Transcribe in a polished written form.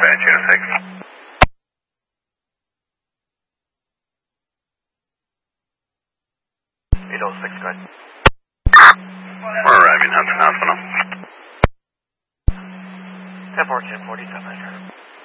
Ranch Unit 6. Go ahead. We're arriving, Hudson Hospital. 10-4, 10-40, 7